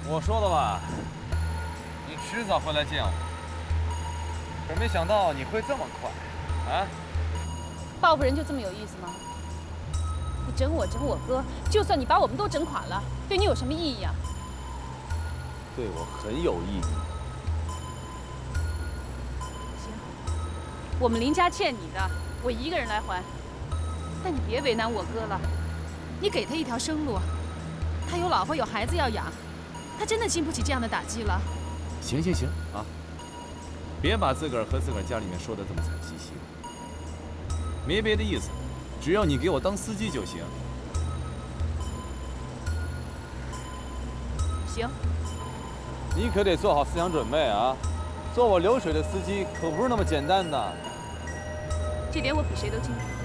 我说了吧，你迟早会来见我，可没想到你会这么快，啊？ 报复人就这么有意思吗？你整我整我哥，就算你把我们都整垮了，对你有什么意义啊？ 对我很有意义。 行，我们林家欠你的，我一个人来还。但你别为难我哥了，你给他一条生路，他有老婆有孩子要养，他真的经不起这样的打击了。 行行行啊，别把自个儿和自个儿家里面说的这么惨兮兮的，没别的意思，只要你给我当司机就行。 行， 你可得做好思想准备啊，做我流水的司机可不是那么简单的。 这点我比谁都清楚。